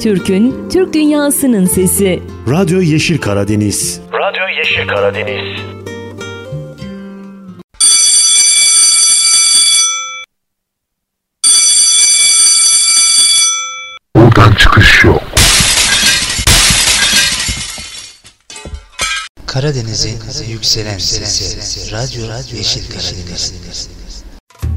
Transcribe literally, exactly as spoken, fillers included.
Türk'ün, Türk dünyasının sesi. Radyo Yeşil Karadeniz. Radyo Yeşil Karadeniz. Buradan çıkış yok. Karadeniz'in yükselen sesi. Radyo Yeşil Karadeniz.